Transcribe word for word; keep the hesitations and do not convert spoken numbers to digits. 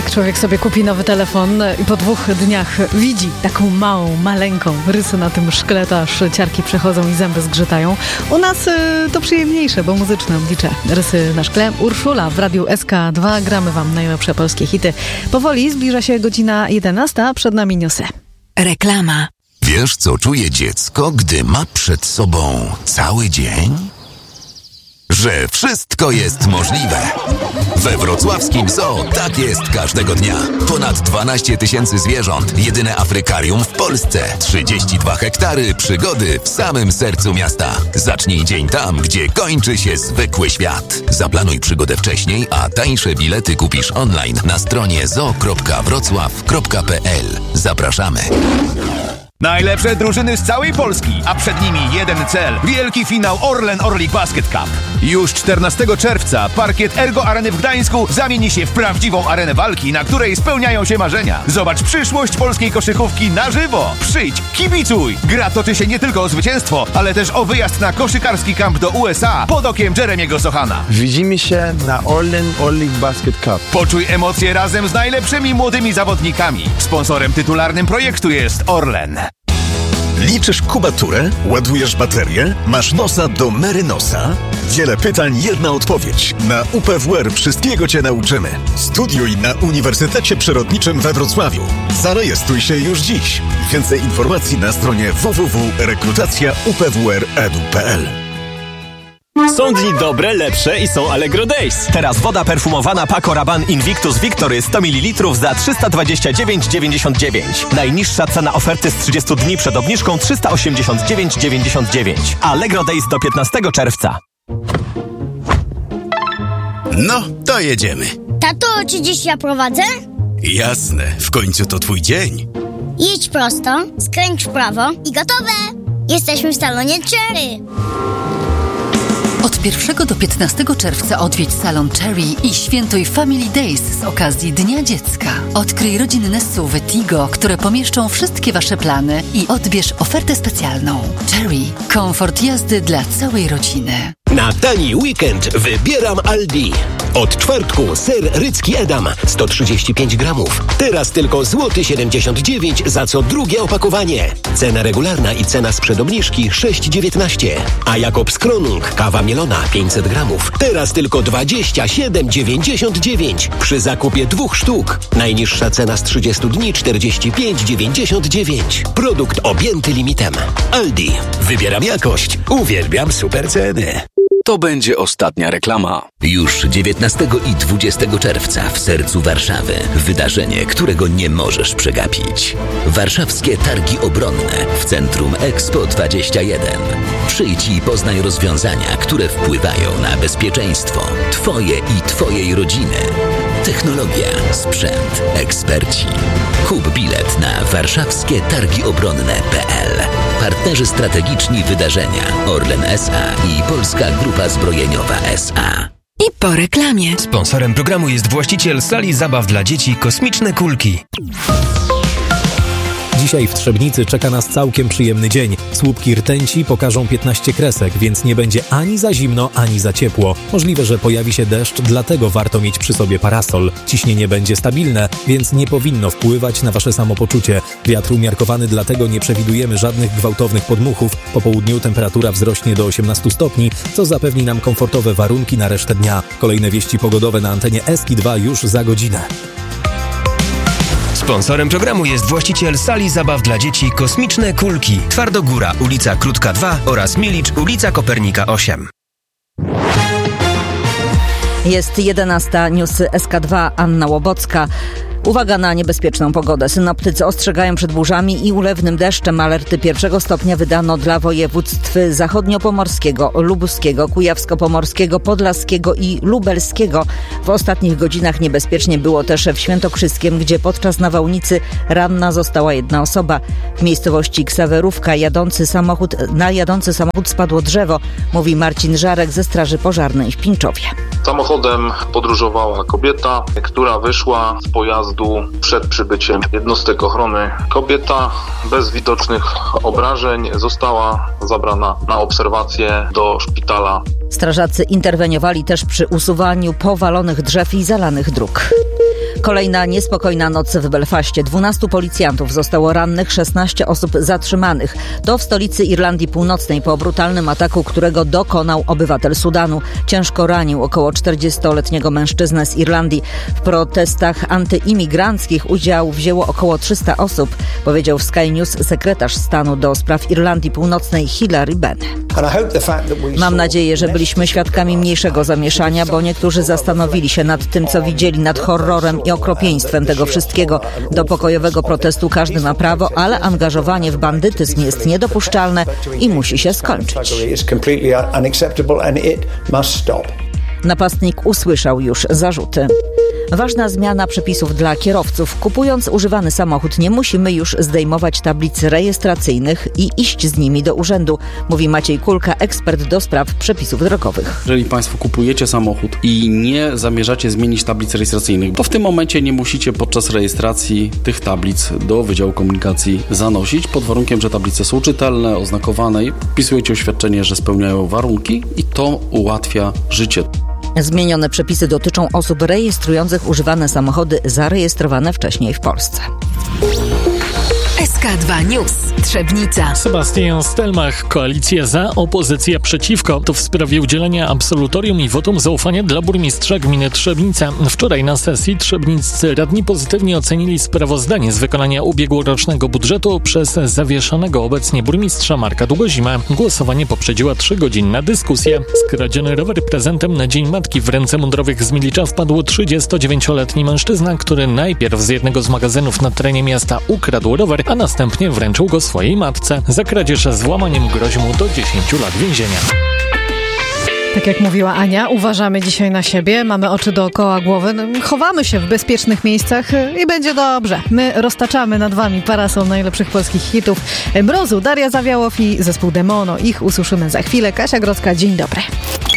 jak człowiek sobie kupi nowy telefon i po dwóch dniach widzi taką małą, maleńką rysę na tym szkle, to aż ciarki przechodzą i zęby zgrzytają. U nas y, to przyjemniejsze, bo muzyczne odlicze rysy na szkle. Urszula w Radiu S K dwa. Gramy wam najlepsze polskie hity. Powoli zbliża się godzina jedenasta, przed nami newsy. Reklama. Wiesz, co czuje dziecko, gdy ma przed sobą cały dzień? Że wszystko jest możliwe. We wrocławskim Zoo tak jest każdego dnia. Ponad dwanaście tysięcy zwierząt, jedyne afrykarium w Polsce. trzydzieści dwa hektary przygody w samym sercu miasta. Zacznij dzień tam, gdzie kończy się zwykły świat. Zaplanuj przygodę wcześniej, a tańsze bilety kupisz online na stronie zoo kropka wrocław kropka p l. Zapraszamy. Najlepsze drużyny z całej Polski, a przed nimi jeden cel. Wielki finał Orlen Orlik Basket Cup. Już czternastego czerwca parkiet Ergo Areny w Gdańsku zamieni się w prawdziwą arenę walki, na której spełniają się marzenia. Zobacz przyszłość polskiej koszykówki na żywo. Przyjdź, kibicuj! Gra toczy się nie tylko o zwycięstwo, ale też o wyjazd na koszykarski kamp do U S A pod okiem Jeremiego Sochana. Widzimy się na Orlen Orlik Basket Cup. Poczuj emocje razem z najlepszymi młodymi zawodnikami. Sponsorem tytularnym projektu jest Orlen. Liczysz kubaturę? Ładujesz baterię? Masz nosa do Merynosa? Wiele pytań, jedna odpowiedź. Na U P W R wszystkiego Cię nauczymy. Studiuj na Uniwersytecie Przyrodniczym we Wrocławiu. Zarejestruj się już dziś. Więcej informacji na stronie w w w kropka rekrutacja u p w r kropka e d u kropka p l. Są dni dobre, lepsze i są Allegro Days. Teraz woda perfumowana Paco Rabanne Invictus Victory sto mililitrów za trzysta dwadzieścia dziewięć dziewięćdziesiąt dziewięć. Najniższa cena oferty z trzydziestu dni przed obniżką trzysta osiemdziesiąt dziewięć dziewięćdziesiąt dziewięć. Allegro Days do piętnastego czerwca. No, to jedziemy. Tato, czy dziś ja prowadzę? Jasne, w końcu to twój dzień. Jedź prosto, skręć w prawo i gotowe! Jesteśmy w salonie Cherry. Od pierwszego do piętnastego czerwca odwiedź salon Cherry i świętuj Family Days z okazji Dnia Dziecka. Odkryj rodzinne S U V Tigo, które pomieszczą wszystkie Wasze plany i odbierz ofertę specjalną. Cherry. Komfort jazdy dla całej rodziny. Na tani weekend wybieram Aldi. Od czwartku ser rycki Edam sto trzydzieści pięć gramów. Teraz tylko złoty siedemdziesiąt dziewięć za co drugie opakowanie. Cena regularna i cena sprzed obniżki sześć dziewiętnaście. A Jakobs Kronung kawa mielona pięćset gramów. Teraz tylko dwadzieścia siedem dziewięćdziesiąt dziewięć przy zakupie dwóch sztuk. Najniższa cena z trzydziestu dni czterdzieści pięć dziewięćdziesiąt dziewięć. Produkt objęty limitem. Aldi. Wybieram jakość. Uwielbiam super ceny. To będzie ostatnia reklama. Już dziewiętnastego i dwudziestego czerwca w sercu Warszawy wydarzenie, którego nie możesz przegapić. Warszawskie Targi Obronne w Centrum Expo dwadzieścia jeden. Przyjdź i poznaj rozwiązania, które wpływają na bezpieczeństwo Twoje i Twojej rodziny. Technologia, sprzęt, eksperci. Kup bilet na warszawskie targi obronne kropka p l. Partnerzy strategiczni wydarzenia Orlen S A i Polska Grupa Zbrojeniowa S A. I po reklamie. Sponsorem programu jest właściciel sali zabaw dla dzieci Kosmiczne Kulki. Dzisiaj w Trzebnicy czeka nas całkiem przyjemny dzień. Słupki rtęci pokażą piętnaście kresek, więc nie będzie ani za zimno, ani za ciepło. Możliwe, że pojawi się deszcz, dlatego warto mieć przy sobie parasol. Ciśnienie będzie stabilne, więc nie powinno wpływać na wasze samopoczucie. Wiatr umiarkowany, dlatego nie przewidujemy żadnych gwałtownych podmuchów. Po południu temperatura wzrośnie do osiemnastu stopni, co zapewni nam komfortowe warunki na resztę dnia. Kolejne wieści pogodowe na antenie S K dwa już za godzinę. Sponsorem programu jest właściciel sali zabaw dla dzieci Kosmiczne Kulki. Twardogóra, ulica Krótka dwa oraz Milicz, ulica Kopernika osiem. Jest jedenasta, newsy S K dwa, Anna Łobocka. Uwaga na niebezpieczną pogodę. Synoptycy ostrzegają przed burzami i ulewnym deszczem. Alerty pierwszego stopnia wydano dla województw zachodniopomorskiego, lubuskiego, kujawsko-pomorskiego, podlaskiego i lubelskiego. W ostatnich godzinach niebezpiecznie było też w Świętokrzyskiem, gdzie podczas nawałnicy ranna została jedna osoba. W miejscowości Ksawerówka jadący samochód, na jadący samochód spadło drzewo, mówi Marcin Żarek ze Straży Pożarnej w Pińczowie. Samochodem podróżowała kobieta, która wyszła z pojazdu przed przybyciem jednostek ochrony. Kobieta bez widocznych obrażeń została zabrana na obserwację do szpitala. Strażacy interweniowali też przy usuwaniu powalonych drzew i zalanych dróg. Kolejna niespokojna noc w Belfaście. dwunastu policjantów zostało rannych, szesnaście osób zatrzymanych. To w stolicy Irlandii Północnej po brutalnym ataku, którego dokonał obywatel Sudanu. Ciężko ranił około czterdziestoletniego mężczyznę z Irlandii. W protestach antyimigranckich udział wzięło około trzysta osób, powiedział w Sky News sekretarz stanu do spraw Irlandii Północnej Hilary Benn. Mam nadzieję, że byliśmy świadkami mniejszego zamieszania, bo niektórzy zastanowili się nad tym, co widzieli, nad horrorem i okropieństwem tego wszystkiego. Do pokojowego protestu każdy ma prawo, ale angażowanie w bandytyzm jest niedopuszczalne i musi się skończyć. Napastnik usłyszał już zarzuty. Ważna zmiana przepisów dla kierowców. Kupując używany samochód, nie musimy już zdejmować tablic rejestracyjnych i iść z nimi do urzędu, mówi Maciej Kulka, ekspert do spraw przepisów drogowych. Jeżeli Państwo kupujecie samochód i nie zamierzacie zmienić tablic rejestracyjnych, to w tym momencie nie musicie podczas rejestracji tych tablic do Wydziału Komunikacji zanosić, pod warunkiem, że tablice są czytelne, oznakowane i podpisujecie oświadczenie, że spełniają warunki i to ułatwia życie. Zmienione przepisy dotyczą osób rejestrujących używane samochody zarejestrowane wcześniej w Polsce. S K dwa News. Trzebnica. Sebastian Stelmach. Koalicja za, opozycja przeciwko. To w sprawie udzielenia absolutorium i wotum zaufania dla burmistrza gminy Trzebnica. Wczoraj na sesji trzebniccy radni pozytywnie ocenili sprawozdanie z wykonania ubiegłorocznego budżetu przez zawieszonego obecnie burmistrza Marka Długozima. Głosowanie poprzedziła trzygodzinna dyskusja. Skradziony rower prezentem na Dzień Matki w ręce mundurowych z Milicza wpadł trzydziestodziewięcioletni mężczyzna, który najpierw z jednego z magazynów na terenie miasta ukradł rower, a następnie wręczył go swojej matce. Za kradzież z włamaniem grozi mu do dziesięciu lat więzienia. Tak jak mówiła Ania, uważamy dzisiaj na siebie, mamy oczy dookoła głowy, no, chowamy się w bezpiecznych miejscach i będzie dobrze. My roztaczamy nad wami parasol najlepszych polskich hitów. Mrozu, Daria Zawiałow i zespół Demono. Ich usłyszymy za chwilę. Kasia Grodzka, dzień dobry.